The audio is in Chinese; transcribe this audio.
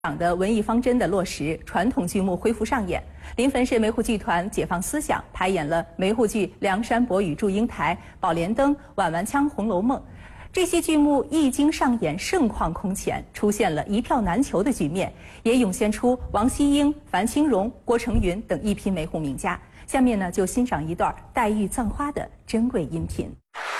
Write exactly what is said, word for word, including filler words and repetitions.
党的文艺方针的落实，传统剧目恢复上演。临汾市梅户剧团解放思想，排演了梅户剧《梁山伯与祝英台》《宝莲灯》《碗碗腔红楼梦》。这些剧目一经上演，盛况空前，出现了一票难求的局面，也涌现出王希英、樊清荣、郭成云等一批梅户名家。下面呢，就欣赏一段黛玉葬花的珍贵音频。